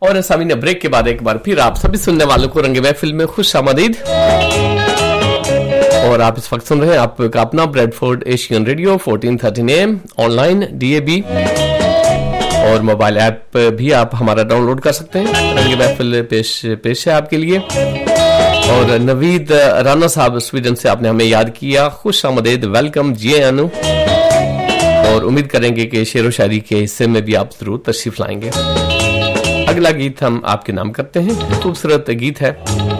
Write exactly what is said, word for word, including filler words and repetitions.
और सामीन ब्रेक के बाद एक बार फिर आप सभी सुनने वालों को रंगे महफिल में खुश आमदीद। और आप इस वक्त सुन रहे हैं आपका अपना Bradford Asian radio fourteen thirteen A am online DAB और मोबाइल ऐप भी आप हमारा डाउनलोड कर सकते हैं। रंगे महफिल पेश पेश है आपके लिए। और नवीद राना साहब स्वीडन से आपने हमें याद किया, खुश आमदीद, वेलकम जी अनु। और उम्मीद करेंगे कि शेर व शायरी के हिस्से में भी आप जरूर तशरीफ लाएंगे। अगला गीत हम आपके नाम करते हैं। खूबसूरत गीत है